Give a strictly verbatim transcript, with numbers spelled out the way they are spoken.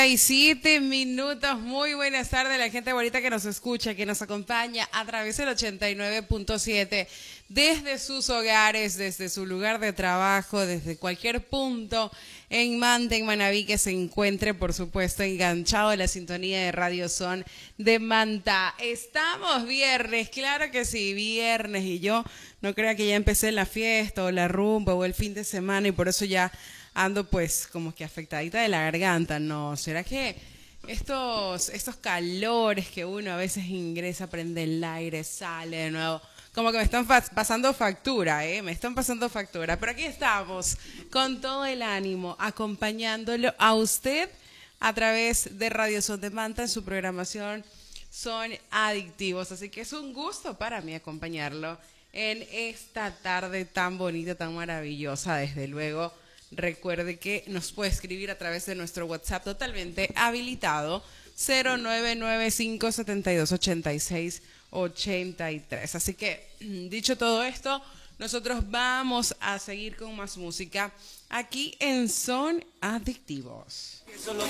Siete minutos, muy buenas tardes la gente bonita que nos escucha, que nos acompaña a través del ochenta y nueve punto siete, desde sus hogares, desde su lugar de trabajo, desde cualquier punto en Manta, en Manabí, que se encuentre, por supuesto, enganchado a la sintonía de Radio Son de Manta. Estamos viernes, claro que sí, viernes, y yo no creo que ya empecé la fiesta o la rumba o el fin de semana y por eso ya ando pues como que afectadita de la garganta, ¿no? ¿Será que estos, estos calores que uno a veces ingresa, prende el aire, sale de nuevo, como que me están pasando factura, ¿eh? Me están pasando factura. Pero aquí estamos, con todo el ánimo, acompañándolo a usted a través de Radio Son de Manta en su programación Son Adictivos. Así que es un gusto para mí acompañarlo en esta tarde tan bonita, tan maravillosa, desde luego. Recuerde que nos puede escribir a través de nuestro WhatsApp totalmente habilitado cero nueve nueve cinco siete dos ocho seis ocho tres. Así que, dicho todo esto, nosotros vamos a seguir con más música aquí en Son Adictivos.